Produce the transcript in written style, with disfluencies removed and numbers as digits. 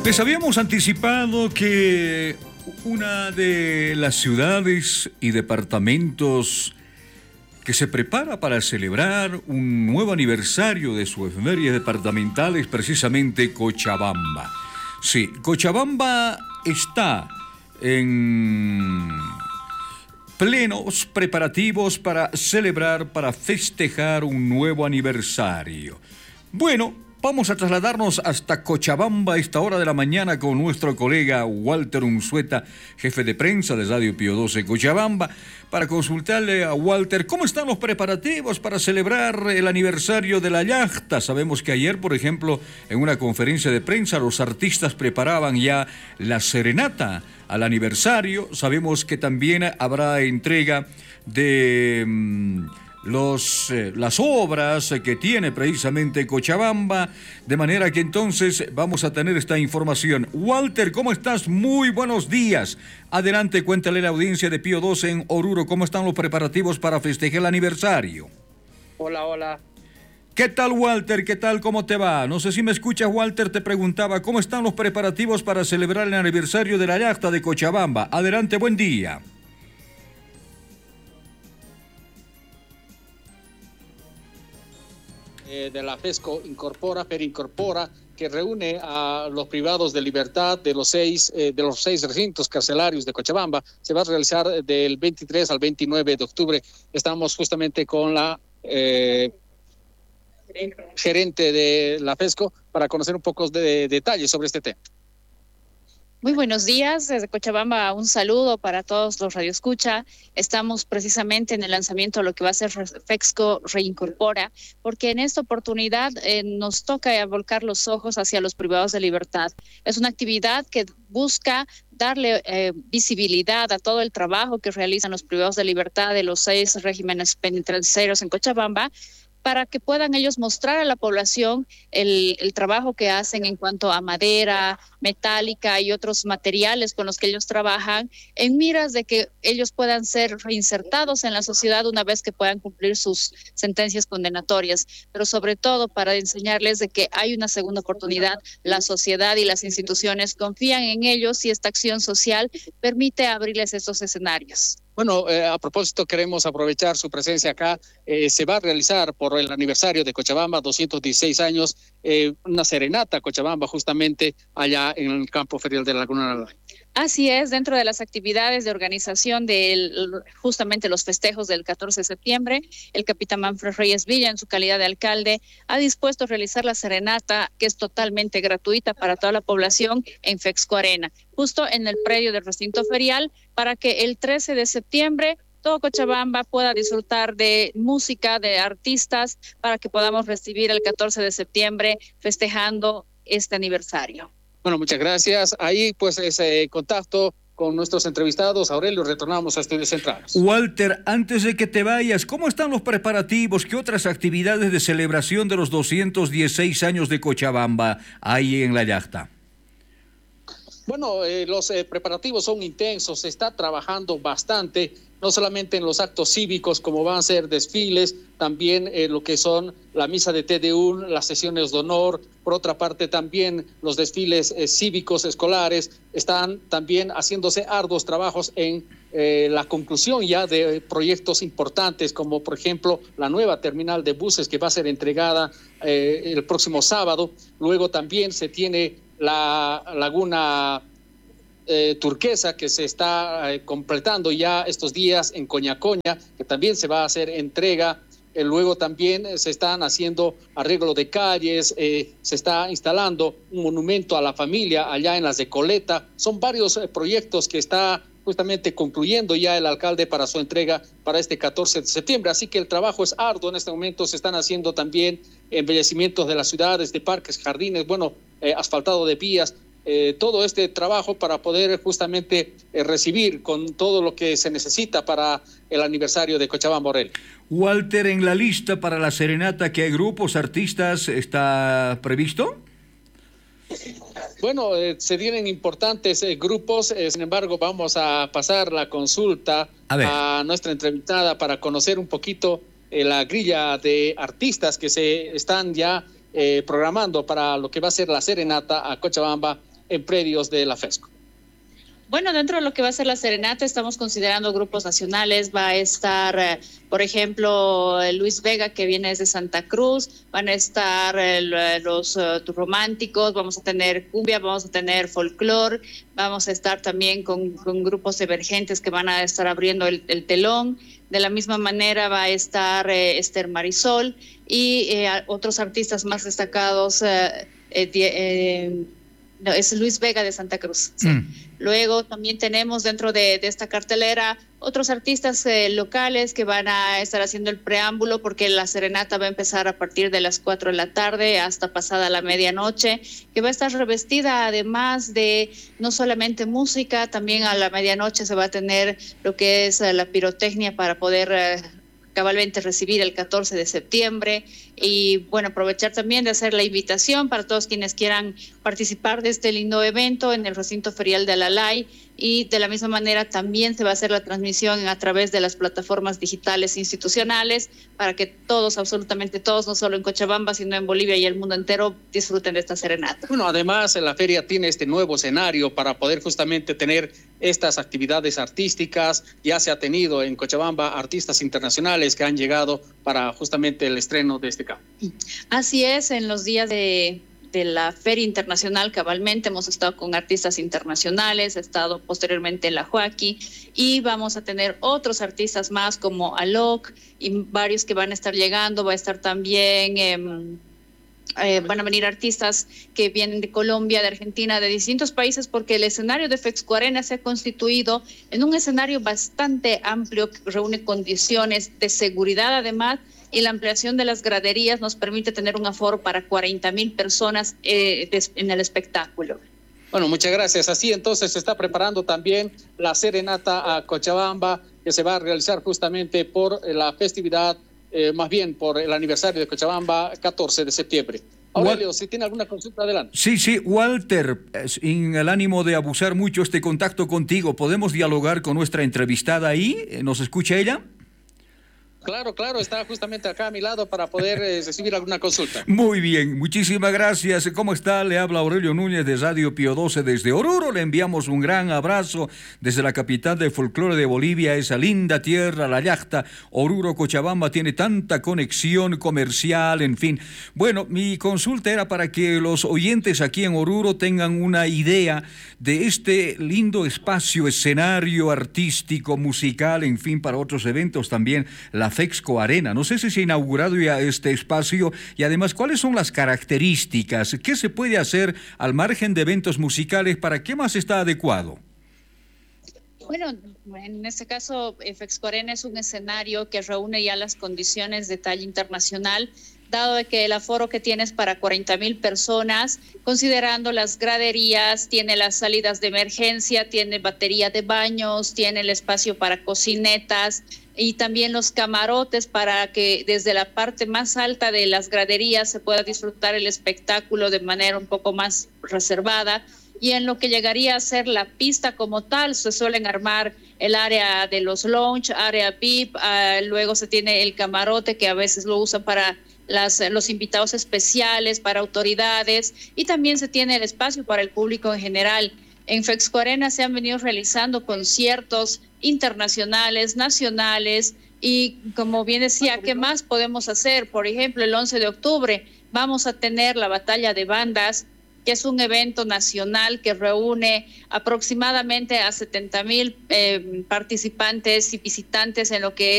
Les habíamos anticipado que una de las ciudades y departamentos que se prepara para celebrar un nuevo aniversario de su efeméride departamental es precisamente Cochabamba. Sí, Cochabamba está en plenos preparativos para celebrar, para festejar un nuevo aniversario. Bueno, vamos a trasladarnos hasta Cochabamba a esta hora de la mañana con nuestro colega Walter Unzueta, jefe de prensa de Radio Pío 12 Cochabamba, para consultarle a Walter cómo están los preparativos para celebrar el aniversario de la yachta. Sabemos que ayer, por ejemplo, en una conferencia de prensa, los artistas preparaban ya la serenata al aniversario. Sabemos que también habrá entrega de las obras que tiene precisamente Cochabamba, de manera que entonces vamos a tener esta información. Walter, ¿cómo estás? Muy buenos días. Adelante, cuéntale a la audiencia de Pío 12 en Oruro, ¿cómo están los preparativos para festejar el aniversario? Hola, hola. ¿Qué tal, Walter? ¿Qué tal? ¿Cómo te va? No sé si me escuchas, Walter, te preguntaba, ¿cómo están los preparativos para celebrar el aniversario de la yachta de Cochabamba? Adelante, buen día. De la FESCO Incorpora, que reúne a los privados de libertad de los seis recintos carcelarios de Cochabamba. Se va a realizar del 23 al 29 de octubre. Estamos justamente con la gerente de la FESCO para conocer un poco de detalles sobre este tema. Muy buenos días, desde Cochabamba un saludo para todos los radioescucha. Estamos precisamente en el lanzamiento de lo que va a ser FESCO Reincorpora, porque en esta oportunidad nos toca volcar los ojos hacia los privados de libertad. Es una actividad que busca darle visibilidad a todo el trabajo que realizan los privados de libertad de los 6 regímenes penitenciarios en Cochabamba, para que puedan ellos mostrar a la población el trabajo que hacen en cuanto a madera, metálica y otros materiales con los que ellos trabajan, en miras de que ellos puedan ser reinsertados en la sociedad una vez que puedan cumplir sus sentencias condenatorias, pero sobre todo para enseñarles de que hay una segunda oportunidad. La sociedad y las instituciones confían en ellos y esta acción social permite abrirles estos escenarios. Bueno, a propósito, queremos aprovechar su presencia acá. Se va a realizar por el aniversario de Cochabamba, 216 años, una serenata a Cochabamba, justamente allá en el campo ferial de la Laguna Naranja. Así es, dentro de las actividades de organización de justamente los festejos del 14 de septiembre, el capitán Manfred Reyes Villa, en su calidad de alcalde, ha dispuesto a realizar la serenata, que es totalmente gratuita para toda la población, en FEXCO Arena, justo en el predio del recinto ferial, para que el 13 de septiembre todo Cochabamba pueda disfrutar de música, de artistas, para que podamos recibir el 14 de septiembre festejando este aniversario. Bueno, muchas gracias. Ahí pues ese contacto con nuestros entrevistados. Aurelio, retornamos a Estudios Centrales. Walter, antes de que te vayas, ¿cómo están los preparativos? ¿Qué otras actividades de celebración de los 216 años de Cochabamba hay en la yachta? Bueno, los preparativos son intensos, se está trabajando bastante, no solamente en los actos cívicos como van a ser desfiles, también lo que son la misa de TDU, las sesiones de honor, por otra parte también los desfiles cívicos escolares, están también haciéndose arduos trabajos en la conclusión ya de proyectos importantes como por ejemplo la nueva terminal de buses que va a ser entregada el próximo sábado, luego también se tiene la laguna turquesa que se está completando ya estos días en Coñacoña, que también se va a hacer entrega. Luego también se están haciendo arreglo de calles, se está instalando un monumento a la familia allá en las de Coleta. Son varios proyectos que está justamente concluyendo ya el alcalde para su entrega para este 14 de septiembre. Así que el trabajo es arduo en este momento. Se están haciendo también embellecimientos de las ciudades, de parques, jardines, asfaltado de vías. Todo este trabajo para poder justamente recibir con todo lo que se necesita para el aniversario de Cochabamba, Morel. Walter, en la lista para la serenata, ¿qué grupos, artistas está previsto? Bueno, se tienen importantes grupos, sin embargo vamos a pasar la consulta a nuestra entrevistada para conocer un poquito la grilla de artistas que se están ya programando para lo que va a ser la serenata a Cochabamba en predios de la FESCO. Bueno, dentro de lo que va a ser la serenata, estamos considerando grupos nacionales. Va a estar, por ejemplo, Luis Vega, que viene desde Santa Cruz. Van a estar los románticos. Vamos a tener cumbia, vamos a tener folclore. Vamos a estar también con grupos emergentes que van a estar abriendo el telón. De la misma manera va a estar Esther Marisol y otros artistas más destacados. No, es Luis Vega de Santa Cruz. Sí. Luego también tenemos dentro de esta cartelera otros artistas locales que van a estar haciendo el preámbulo, porque la serenata va a empezar a partir de las 4 de la tarde hasta pasada la medianoche, que va a estar revestida además de no solamente música, también a la medianoche se va a tener lo que es la pirotecnia para poder cabalmente recibir el 14 de septiembre y bueno, aprovechar también de hacer la invitación para todos quienes quieran participar de este lindo evento en el recinto ferial de Alalay, y de la misma manera también se va a hacer la transmisión a través de las plataformas digitales institucionales para que todos, absolutamente todos, no solo en Cochabamba sino en Bolivia y el mundo entero, disfruten de esta serenata. Bueno, además la feria tiene este nuevo escenario para poder justamente tener estas actividades artísticas. Ya se ha tenido en Cochabamba artistas internacionales que han llegado para justamente el estreno de este campo. Así es, en los días de la Feria Internacional cabalmente hemos estado con artistas internacionales, he estado posteriormente en la Joaquí y vamos a tener otros artistas más como Alok y varios que van a estar llegando. Va a estar también van a venir artistas que vienen de Colombia, de Argentina, de distintos países, porque el escenario de FEXCO Arena se ha constituido en un escenario bastante amplio que reúne condiciones de seguridad además, y la ampliación de las graderías nos permite tener un aforo para 40,000 personas en el espectáculo. Bueno, muchas gracias. Así entonces se está preparando también la serenata a Cochabamba, que se va a realizar justamente por la festividad, más bien por el aniversario de Cochabamba, 14 de septiembre. Aurelio, si tiene alguna consulta, adelante. Sí, Walter, sin el ánimo de abusar mucho este contacto contigo, ¿podemos dialogar con nuestra entrevistada ahí? ¿Nos escucha ella? Claro, está justamente acá a mi lado para poder recibir alguna consulta. Muy bien, muchísimas gracias. ¿Cómo está? Le habla Aurelio Núñez de Radio Pío 12 desde Oruro. Le enviamos un gran abrazo desde la capital del folclore de Bolivia, esa linda tierra, la Llacta. Oruro, Cochabamba tiene tanta conexión comercial, en fin. Bueno, mi consulta era para que los oyentes aquí en Oruro tengan una idea de este lindo espacio, escenario artístico, musical, en fin, para otros eventos también, la FEXCO Arena. No sé si se ha inaugurado ya este espacio y además, ¿cuáles son las características? ¿Qué se puede hacer al margen de eventos musicales? ¿Para qué más está adecuado? Bueno, en este caso, FEXCO Arena es un escenario que reúne ya las condiciones de talla internacional, dado de que el aforo que tiene es para 40,000 personas, considerando las graderías, tiene las salidas de emergencia, tiene batería de baños, tiene el espacio para cocinetas y también los camarotes para que desde la parte más alta de las graderías se pueda disfrutar el espectáculo de manera un poco más reservada. Y en lo que llegaría a ser la pista como tal, se suelen armar el área de los lounge, área VIP, luego se tiene el camarote que a veces lo usan para los invitados especiales, para autoridades, y también se tiene el espacio para el público en general. En FEXCO Arena se han venido realizando conciertos internacionales, nacionales, y como bien decía, ¿qué más podemos hacer? Por ejemplo, el 11 de octubre vamos a tener la Batalla de Bandas, que es un evento nacional que reúne aproximadamente a 70,000 participantes y visitantes en lo que es